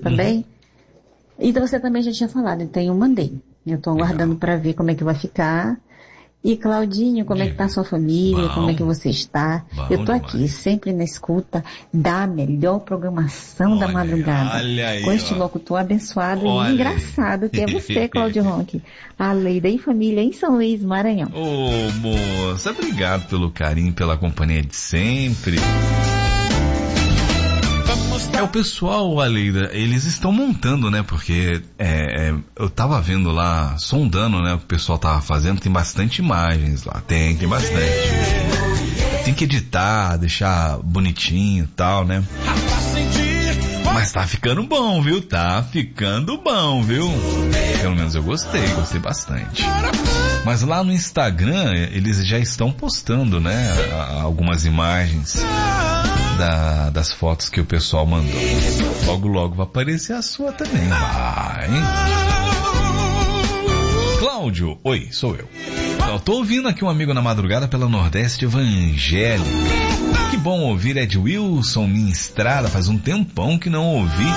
também. Então você também já tinha falado, então eu mandei. Eu tô aguardando para ver como é que vai ficar. E Claudinho, como é que tá a sua família? Como é que você está? Eu tô aqui, sempre na escuta da melhor programação da madrugada. Olha aí, com este locutor abençoado e engraçado que é você, Cláudio Ronque. A Leida e família em São Luís, Maranhão. Ô, moça, obrigado pelo carinho, pela companhia de sempre. O pessoal, Aleida, eles estão montando, né? Porque eu tava vendo lá, sondando, né? O que o pessoal tava fazendo, tem bastante imagens lá. Tem bastante. Tem que editar, deixar bonitinho e tal, né? Mas tá ficando bom, viu? Tá ficando bom, viu? Pelo menos eu gostei bastante. Mas lá no Instagram, eles já estão postando, né? Algumas imagens das fotos que o pessoal mandou. Logo, logo vai aparecer a sua também. Vai. Cláudio, oi, sou eu. Eu tô ouvindo aqui um amigo na madrugada pela Nordeste Evangélica. Que bom ouvir, é de Wilson Ministrada. Faz um tempão que não ouvi.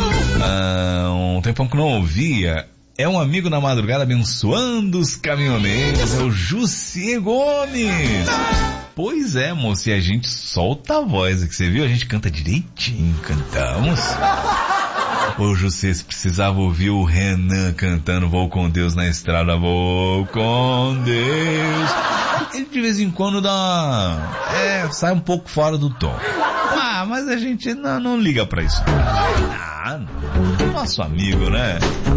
É um amigo na madrugada abençoando os caminhoneiros. É o Jussi Gomes. Pois é, moço, e a gente solta a voz aqui, você viu? A gente canta direitinho, cantamos. Ô, José, você precisava ouvir o Renan cantando Vou com Deus na estrada, vou com Deus. Ele de vez em quando sai um pouco fora do tom. Mas a gente não liga pra isso. Nosso amigo, né?